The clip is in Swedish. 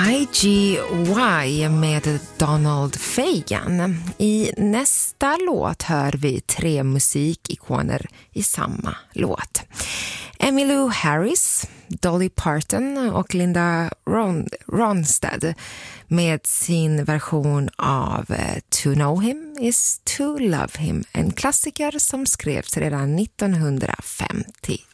IGY med Donald Fagen. I nästa låt hör vi 3 musikikoner i samma låt. Emmylou Harris, Dolly Parton och Linda Ronstadt med sin version av To Know Him is to Love Him, en klassiker som skrevs redan 1955.